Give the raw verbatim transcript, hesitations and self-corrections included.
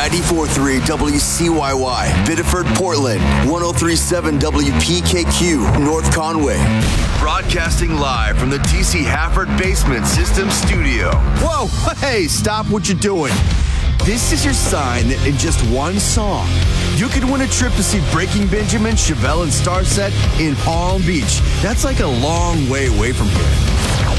ninety-four point three W C Y Y, Biddeford, Portland, one oh three point seven W P K Q, North Conway. Broadcasting live from the D C Hafford Basement System Studio. Whoa, hey, stop what you're doing. This is your sign that in just one song, you could win a trip to see Breaking Benjamin, Chevelle, and Starset in Palm Beach. That's like a long way away from here.